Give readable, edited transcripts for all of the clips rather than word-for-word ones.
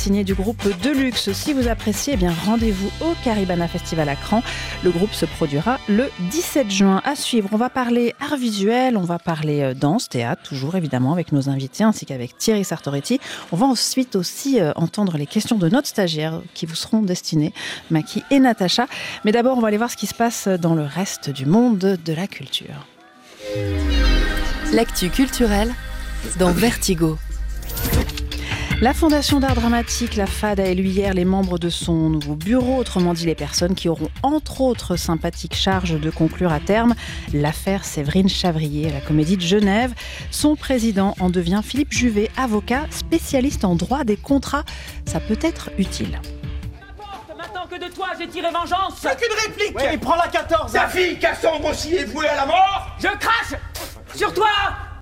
Signé du groupe Deluxe. Si vous appréciez, rendez-vous au Caribana Festival à Cran. Le groupe se produira le 17 juin. À suivre, on va parler art visuel, on va parler danse, théâtre, toujours évidemment avec nos invités, ainsi qu'avec Thierry Sartoretti. On va ensuite aussi entendre les questions de notre stagiaire qui vous seront destinées, Maki et Natacha. Mais d'abord, on va aller voir ce qui se passe dans le reste du monde de la culture. L'actu culturelle dans Vertigo. La Fondation d'art dramatique, la FAD, a élu hier les membres de son nouveau bureau, autrement dit les personnes qui auront entre autres sympathique charge de conclure à terme l'affaire Séverine Chavrier à la Comédie de Genève. Son président en devient Philippe Juvet, avocat spécialiste en droit des contrats. Ça peut être utile. Maintenant que de toi j'ai tiré vengeance. C'est qu'une réplique. Oui, prends la 14. Ta fille Cassandre aussi est vouée à la mort. Je crache sur toi.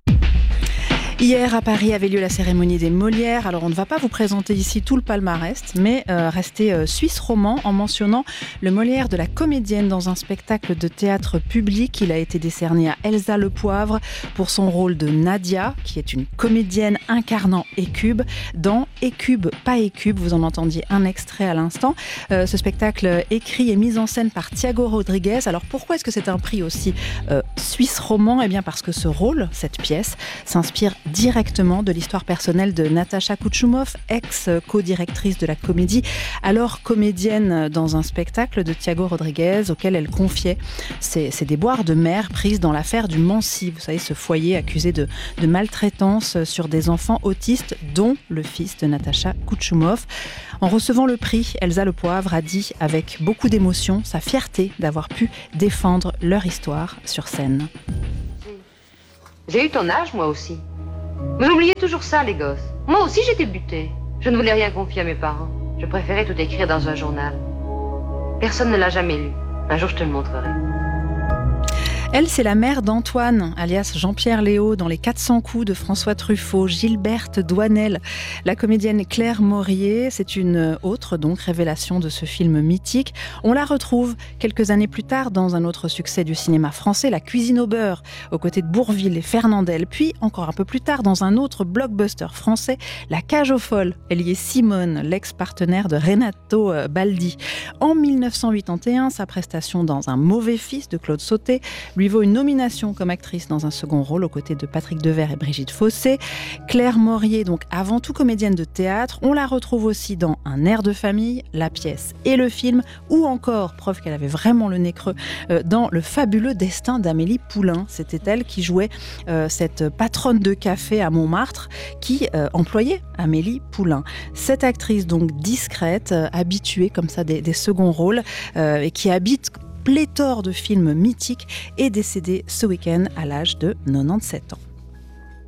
Hier, à Paris, avait lieu la cérémonie des Molières. Alors, on ne va pas vous présenter ici tout le palmarès, mais rester suisse roman en mentionnant le Molière de la comédienne dans un spectacle de théâtre public. Il a été décerné à Elsa Le Poivre pour son rôle de Nadia, qui est une comédienne incarnant Hécube dans Hécube, pas Hécube. Vous en entendiez un extrait à l'instant. Ce spectacle écrit et mis en scène par Thiago Rodriguez. Alors, pourquoi est-ce que c'est un prix aussi suisse roman ? Eh bien, parce que ce rôle, cette pièce, s'inspire directement de l'histoire personnelle de Natacha Kuchumov, ex-co-directrice de la comédie, alors comédienne dans un spectacle de Thiago Rodriguez auquel elle confiait ses déboires de mère prises dans l'affaire du Mancy. Vous savez, ce foyer accusé de maltraitance sur des enfants autistes, dont le fils de Natacha Kuchumov. En recevant le prix, Elsa Le Poivre a dit avec beaucoup d'émotion sa fierté d'avoir pu défendre leur histoire sur scène. J'ai eu ton âge, moi aussi. Mais n'oubliez toujours ça, les gosses. Moi aussi, j'étais butée. Je ne voulais rien confier à mes parents. Je préférais tout écrire dans un journal. Personne ne l'a jamais lu. Un jour, je te le montrerai. Elle, c'est la mère d'Antoine, alias Jean-Pierre Léaud, dans Les 400 coups de François Truffaut, Gilberte Douanel. La comédienne Claire Maurier, c'est une autre donc révélation de ce film mythique. On la retrouve quelques années plus tard dans un autre succès du cinéma français, La cuisine au beurre, aux côtés de Bourvil et Fernandel. Puis, encore un peu plus tard, dans un autre blockbuster français, La cage aux folles. Elle y est Simone, l'ex-partenaire de Renato Baldi. En 1981, sa prestation dans Un mauvais fils de Claude Sautet lui vaut une nomination comme actrice dans un second rôle aux côtés de Patrick Devers et Brigitte Fossé. Claire Maurier, donc avant tout comédienne de théâtre, on la retrouve aussi dans Un air de famille, la pièce et le film, ou encore, preuve qu'elle avait vraiment le nez creux, dans Le fabuleux destin d'Amélie Poulain. C'était elle qui jouait cette patronne de café à Montmartre qui employait Amélie Poulain. Cette actrice donc discrète, habituée comme ça des seconds rôles et qui habite pléthore de films mythiques, est décédée ce week-end à l'âge de 97 ans.